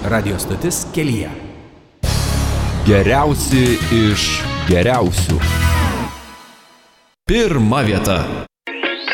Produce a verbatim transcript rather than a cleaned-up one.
Radio stotis kelyje. Geriausi iš geriausių. Pirma vieta.